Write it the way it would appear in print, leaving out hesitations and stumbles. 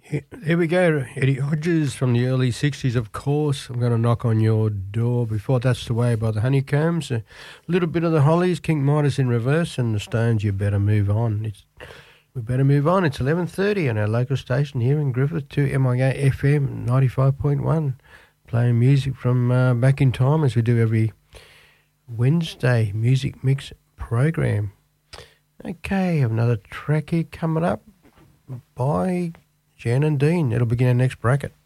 Here we go. Eddie Hodges from the early 60s, of course. I'm going to knock on your door. Before that's the way by the Honeycombs. A little bit of the Hollies, King Midas in reverse, and the Stones, You Better Move On. We better move on. It's 11:30 on our local station here in Griffith, 2MIA FM 95.1. Playing music from back in time as we do every Wednesday music mix program. Okay, another track here coming up by Jan and Dean. It'll begin our next bracket.